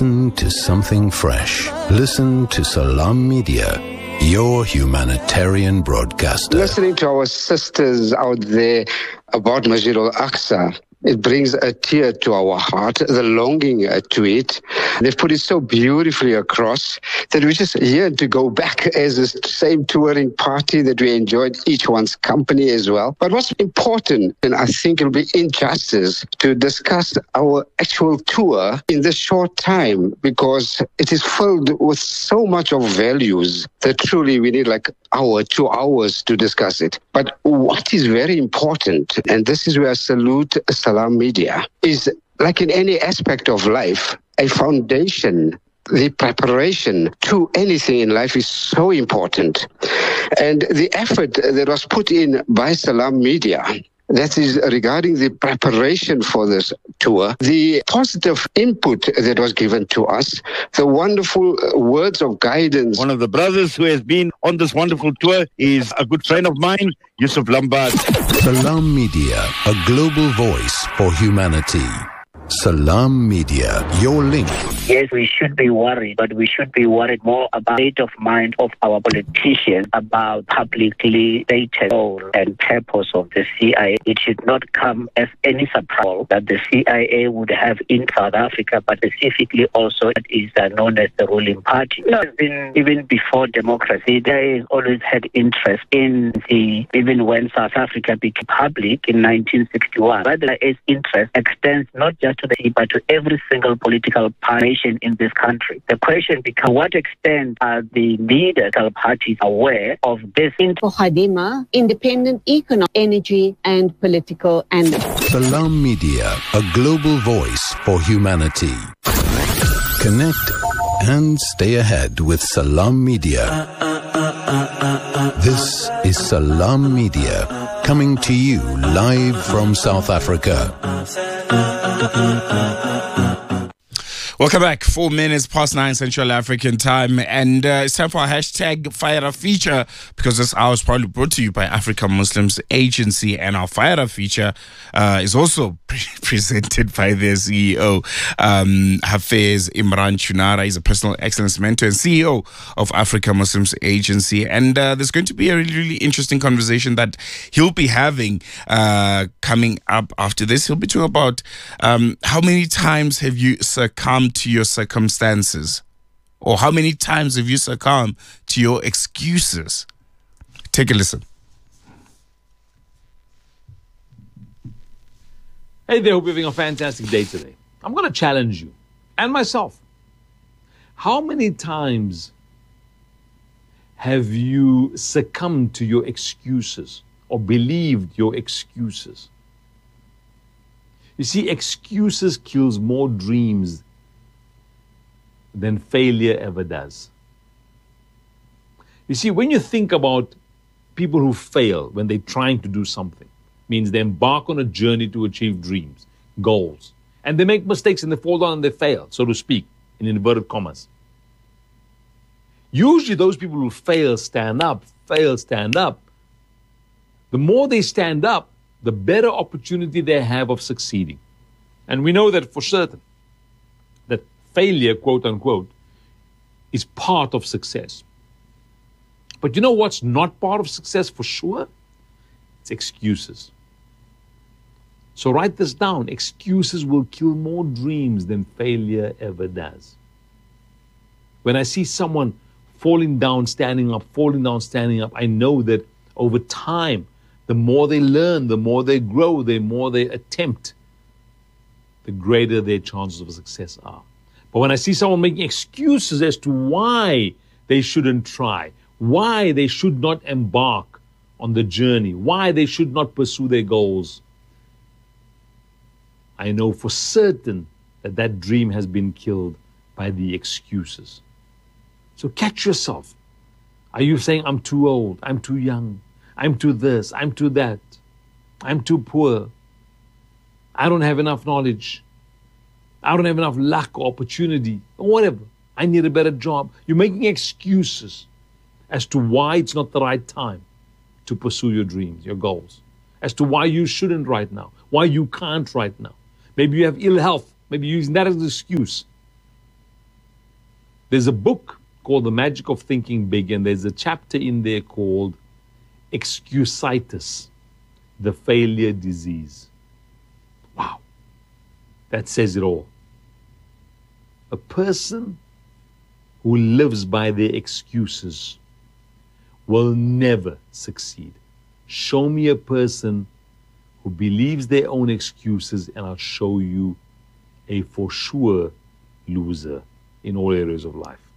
Listen to something fresh. Listen to Salam Media, your humanitarian broadcaster. Listening to our sisters out there about Masjid al-Aqsa, it brings a tear to our heart, the longing to it. They've put it so beautifully across that we just yearn to go back as the same touring party that we enjoyed each one's company as well. But what's important, and I think it'll be injustice to discuss our actual tour in this short time, because it is filled with so much of values that truly we need like 2 hours to discuss it. But what is very important, and this is where I salute Salam Media, is like in any aspect of life, a foundation. The preparation to anything in life is so important. And the effort that was put in by Salam Media, that is regarding the preparation for this tour, the positive input that was given to us, the wonderful words of guidance. One of the brothers who has been on this wonderful tour is a good friend of mine, Yusuf Lombard. Salam Media, a global voice for humanity. Salam Media, your link. Yes, we should be worried, but we should be worried more about the state of mind of our politicians about publicly stated goal and purpose of the CIA. It should not come as any surprise that the CIA would have in South Africa, but specifically also it is known as the ruling party. It has been, even before democracy, there has always had interest in even when South Africa became public in 1961. But its interest extends not just to the sea, but to every single political party in this country. The question becomes, to what extent are the leaders of parties aware of this? For Khadima, independent economic, energy and political analyst. Salam Media, a global voice for humanity. Connect and stay ahead with Salam Media. This is Salam Media, coming to you live from South Africa. Welcome back. 4 minutes past 9 Central African time, and it's time for our hashtag Fire feature, because this hour is probably brought to you by Africa Muslims Agency, and our Fire feature is also presented by their CEO, Hafez Imran Chunara. He's a personal excellence mentor and CEO of Africa Muslims Agency, and there's going to be a really, really interesting conversation that he'll be having coming up after this. He'll be talking about how many times have you succumbed to your circumstances, or how many times have you succumbed to your excuses? Take a listen. Hey there, hope you're having a fantastic day today. I'm going to challenge you and myself. How many times have you succumbed to your excuses or believed your excuses? You see, excuses kills more dreams than failure ever does. You see, when you think about people who fail when they're trying to do something, means they embark on a journey to achieve dreams, goals, and they make mistakes and they fall down and they fail, so to speak, in inverted commas. Usually those people who fail, stand up. The more they stand up, the better opportunity they have of succeeding. And we know that for certain, that failure, quote unquote, is part of success. But you know what's not part of success for sure? It's excuses. So write this down. Excuses will kill more dreams than failure ever does. When I see someone falling down, standing up, I know that over time, the more they learn, the more they grow, the more they attempt, the greater their chances of success are. But when I see someone making excuses as to why they shouldn't try, why they should not embark on the journey, why they should not pursue their goals, I know for certain that that dream has been killed by the excuses. So catch yourself. Are you saying, I'm too old, I'm too young, I'm too this, I'm too that, I'm too poor, I don't have enough knowledge, I don't have enough luck or opportunity, or whatever, I need a better job? You're making excuses as to why it's not the right time to pursue your dreams, your goals, as to why you shouldn't right now, why you can't right now. Maybe you have ill health, maybe you're using that as an excuse. There's a book called The Magic of Thinking Big, and there's a chapter in there called Excusitis, the failure disease. Wow. That says it all. A person who lives by their excuses will never succeed. Show me a person who believes their own excuses, and I'll show you a for sure loser in all areas of life.